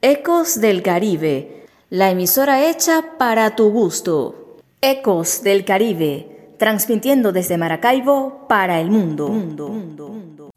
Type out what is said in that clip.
Ecos del Caribe, la emisora hecha para tu gusto. Ecos del Caribe, transmitiendo desde Maracaibo para el mundo.